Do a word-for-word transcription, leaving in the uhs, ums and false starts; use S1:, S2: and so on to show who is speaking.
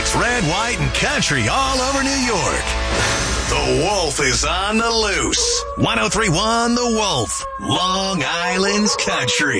S1: It's red, white, and country all over New York. The Wolf is on the loose. one oh three point one The Wolf, Long Island's country.